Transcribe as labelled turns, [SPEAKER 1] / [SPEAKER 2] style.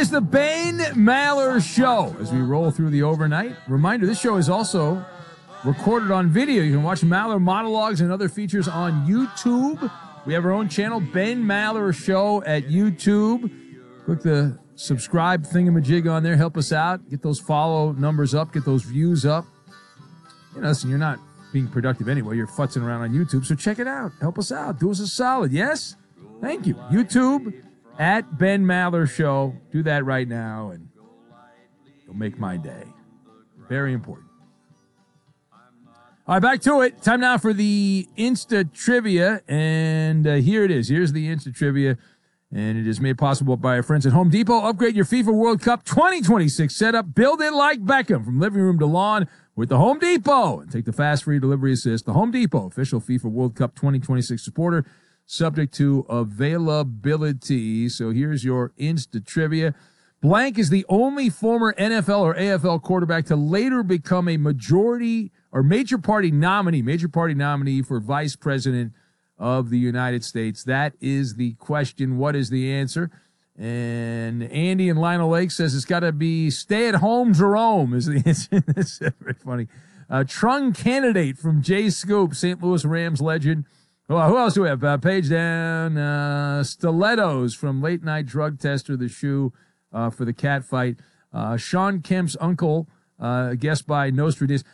[SPEAKER 1] is the Ben Maller Show. As we roll through the overnight, reminder, this show is also recorded on video. You can watch Maller monologues and other features on YouTube. We have our own channel, Ben Maller Show at YouTube. Click the subscribe thingamajig on there. Help us out. Get those follow numbers up. Get those views up. You know, listen, you're not being productive anyway. You're futzing around on YouTube, so check it out. Help us out. Do us a solid. Yes? Thank you. YouTube at Ben Maller Show. Do that right now, and you'll make my day. Very important. All right, back to it. Time now for the Insta Trivia, and here it is. Here's the Insta Trivia, and it is made possible by our friends at Home Depot. Upgrade your FIFA World Cup 2026 setup. Build it like Beckham from living room to lawn with the Home Depot, and take the fast free delivery assist. The Home Depot, official FIFA World Cup 2026 supporter, subject to availability. So here's your Insta Trivia. Blank is the only former NFL or AFL quarterback to later become a major party nominee for vice president of the United States. That is the question. What is the answer? And Andy in Lionel Lake says it's got to be stay-at-home Jerome is the answer. That's very funny. Trung candidate from Jay Scoop, St. Louis Rams legend. Well, who else do we have? Page down. Stilettos from Late Night Drug Tester, the shoe for the cat fight. Sean Kemp's uncle, guest by Nostradamus.